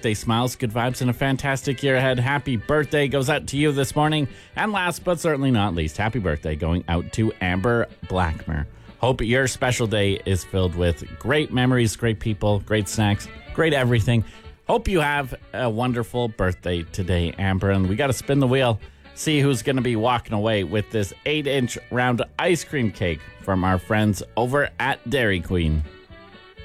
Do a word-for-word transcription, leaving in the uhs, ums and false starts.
birthday smiles, good vibes, and a fantastic year ahead. Happy birthday goes out to you this morning. And last but certainly not least, happy birthday going out to Amber Blackmer. Hope your special day is filled with great memories, great people, great snacks, great everything. Hope you have a wonderful birthday today, Amber. And we got to spin the wheel, see who's going to be walking away with this eight inch round ice cream cake from our friends over at Dairy Queen.